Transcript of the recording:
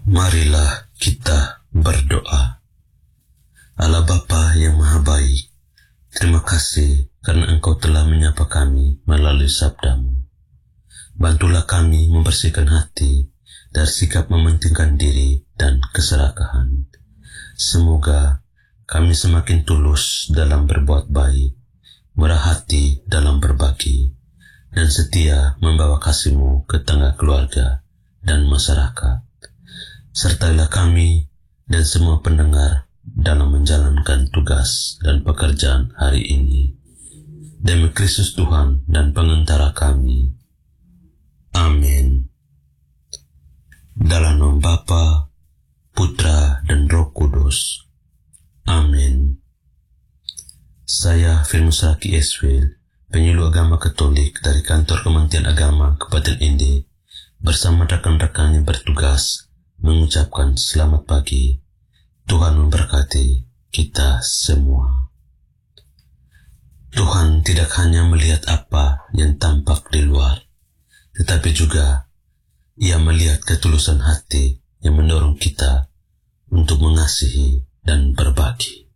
Marilah kita berdoa. Allah Bapa yang Maha Baik, terima kasih karena Engkau telah menyapa kami melalui sabda-Mu. Bantulah kami membersihkan hati dari sikap mementingkan diri dan keserakahan. Semoga kami semakin tulus dalam berbuat baik, murah hati dalam berbagi, dan setia membawa kasih-Mu ke tengah keluarga dan masyarakat. Sertailah kami dan semua pendengar dalam menjalankan tugas dan pekerjaan hari ini. Demi Kristus Tuhan dan pengantara kami. Amin. Dalam nama Bapa, Putra, dan Roh Kudus. Amin. Saya Firmus Raki Eswil, penyuluh agama Katolik dari Kantor Kementerian Agama Kabupaten Inde, bersama rekan-rekan yang bertugas mengucapkan selamat pagi. Tuhan memberkati kita semua. Tuhan tidak hanya melihat apa yang tampak di luar, tetapi juga Ia melihat ketulusan hati yang mendorong kita untuk mengasihi dan berbagi.